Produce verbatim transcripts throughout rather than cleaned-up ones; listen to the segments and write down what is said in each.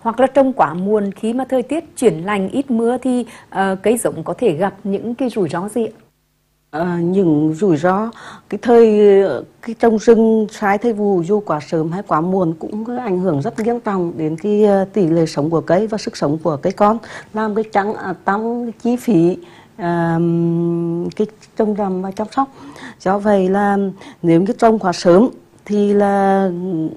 hoặc là trồng quá muộn khi mà thời tiết chuyển lạnh ít mưa thì uh, cây giống có thể gặp những cái rủi ro gì ạ? À, những rủi ro cái thời cái trồng rừng sai thời vụ dù quá sớm hay quá muộn cũng có ảnh hưởng rất nghiêm trọng đến cái tỷ lệ sống của cây và sức sống của cây con, làm cái tăng tăng cái chi phí à, cái trồng rằm và chăm sóc. Do vậy là nếu như trồng quá sớm thì là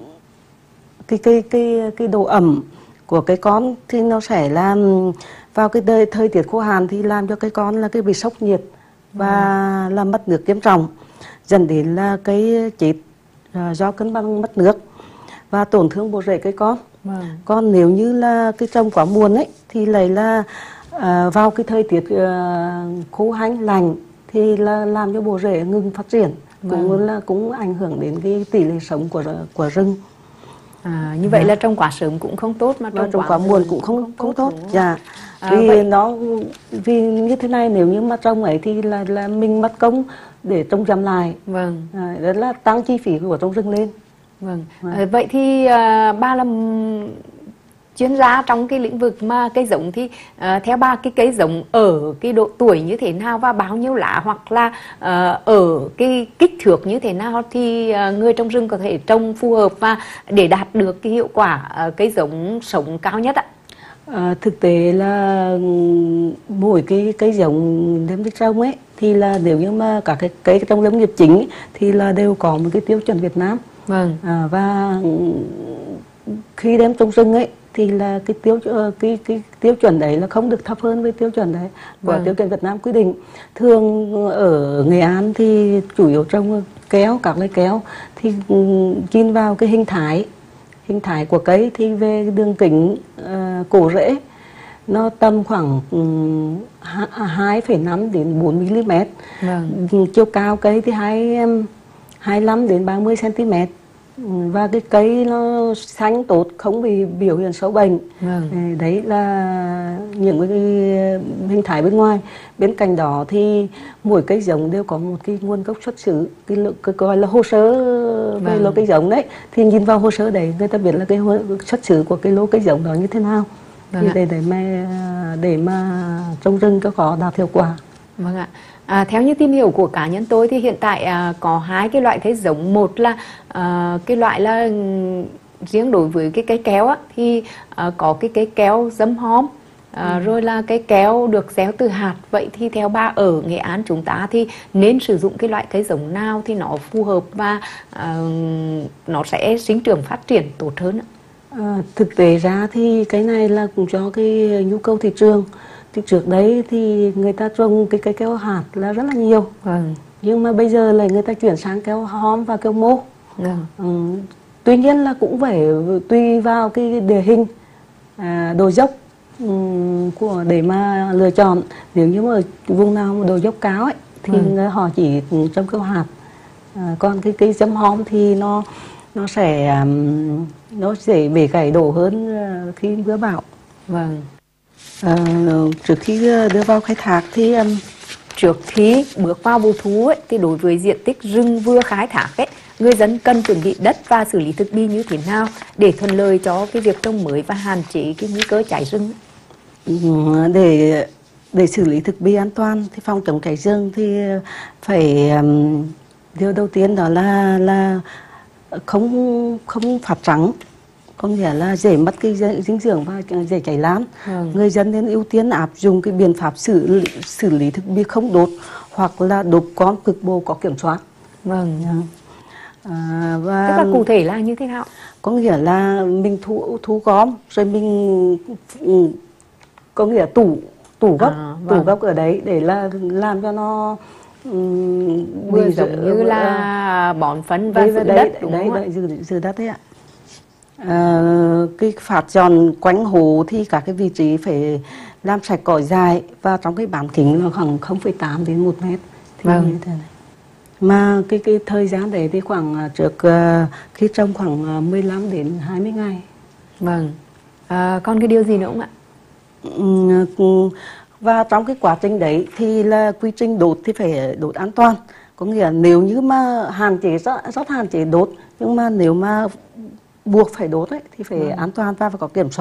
cái cái cái cái độ ẩm của cây con thì nó sẽ làm vào cái đời, thời tiết khô hạn thì làm cho cây con là cái bị sốc nhiệt và ừ. làm mất nước nghiêm trọng, dẫn đến là cây chết do cân bằng mất nước và tổn thương bộ rễ cây con. Ừ. Còn nếu như là cái trồng quá muộn ấy thì lại là à, vào cái thời tiết à, khô hanh lạnh thì là làm cho bộ rễ ngừng phát triển, ừ. cũng là cũng ảnh hưởng đến cái tỷ lệ sống của của rừng. À, như vậy à. là trồng quá sớm cũng không tốt mà trồng, trồng quá, quá muộn cũng không không, không tốt. Dạ. À, vì vậy... nó vì như thế này, nếu như mà trồng ấy thì là là mình mất công để trồng chậm lại. Vâng. À, đó là tăng chi phí của trồng rừng lên. Vâng. À. À, vậy thì à, ba là chuyên gia trong cái lĩnh vực mà cây giống thì uh, theo ba cái cây giống ở cái độ tuổi như thế nào và bao nhiêu lá, hoặc là uh, ở cái kích thước như thế nào thì uh, người trồng rừng có thể trồng phù hợp và để đạt được cái hiệu quả uh, cây giống sống cao nhất ạ? À, thực tế là mỗi cái cây giống đem đi trồng ấy thì là nếu như mà cả cái cây trong lâm nghiệp chính ấy, thì là đều có một cái tiêu chuẩn Việt Nam. Vâng. À, và khi đem trồng rừng ấy thì là cái tiêu cái cái tiêu chuẩn đấy là không được thấp hơn với tiêu chuẩn đấy của vâng. tiêu chuẩn Việt Nam quy định. Thường ở Nghệ An thì chủ yếu trồng kéo, các loại kéo thì nhìn vào cái hình thái hình thái của cây thì về đường kính uh, cổ rễ nó tầm khoảng um, hai phẩy năm đến bốn mi li mét. Vâng. Chiều cao cây thì hai hai mươi lăm đến ba mươi xăng ti mét. Và cái cây nó xanh tốt, không bị biểu hiện sâu bệnh. Vâng. Đấy là những cái hình thái bên ngoài. Bên cạnh đó thì mỗi cây giống đều có một cái nguồn gốc xuất xứ, cái, cái gọi là hồ sơ về vâng. lô cây giống đấy. Thì nhìn vào hồ sơ đấy người ta biết là cái xuất xứ của cái lô cây giống đó như thế nào. Vâng. Thì để để mà để mà trồng rừng cho có đạt hiệu quả. Vâng ạ. À, theo như tìm hiểu của cá nhân tôi thì hiện tại à, có hai cái loại cây giống. Một là à, cái loại là riêng đối với cái cây kéo á, thì à, có cái cây kéo dấm hóm, à, ừ. rồi là cây kéo được gieo từ hạt. Vậy thì theo ba ở Nghệ An chúng ta thì nên sử dụng cái loại cây giống nào thì nó phù hợp và à, nó sẽ sinh trưởng phát triển tốt hơn ạ? À, thực tế ra thì cái này là cũng cho cái nhu cầu thị trường. Thì trước đấy thì người ta trồng cái cây keo hạt là rất là nhiều. Vâng. Nhưng mà bây giờ là người ta chuyển sang keo hóm và keo mô. Vâng. Ừ. Tuy nhiên là cũng phải tùy vào cái địa hình, à, độ dốc um, của để mà lựa chọn. Nếu như mà vùng nào mà độ dốc cao ấy thì ừ. họ chỉ trồng keo hạt. À, còn cái cây dấm hóm thì nó nó sẽ um, nó dễ bể gãy đổ hơn khi mưa bão. Vâng. À, trước khi đưa vào khai thác thì um... trước khi bước vào vụ thu ấy, thì đối với diện tích rừng vừa khai thác ấy, người dân cần chuẩn bị đất và xử lý thực bì như thế nào để thuận lợi cho cái việc trồng mới và hạn chế cái nguy cơ cháy rừng? Để để xử lý thực bì an toàn thì phòng chống cháy rừng thì phải um, điều đầu tiên đó là là không không phát trắng, có nghĩa là dễ mất cái dinh dưỡng và dễ cháy lan. Ừ. Người dân nên ưu tiên áp dụng cái biện pháp xử xử lý thực bì không đốt hoặc là đốt con cực bộ có kiểm soát. Vâng. À, và tức là cụ thể là như thế nào? Có nghĩa là mình thu thu gom rồi mình có nghĩa tủ tủ gốc à, vâng. tủ gốc ở đấy để là làm cho nó um, vừa giống như là bón phân và giữ đất, đúng đấy, không đấy, giữ, giữ đất đấy ạ. À, cái phạt giòn quanh hồ thì các cái vị trí phải làm sạch cỏ dài và trong cái bán kính là khoảng không phẩy tám đến một mét thì vâng. như thế này. Mà cái cái thời gian đấy thì khoảng trước uh, khi trồng khoảng mười lăm đến hai mươi ngày. Vâng. À, còn cái điều gì nữa không ạ? Ừ, và trong cái quá trình đấy thì là quy trình đốt thì phải đốt an toàn. Có nghĩa là nếu như mà hạn chế rất, rất hạn chế đốt, nhưng mà nếu mà buộc phải đốt ấy, thì phải vâng. an toàn và phải có kiểm soát.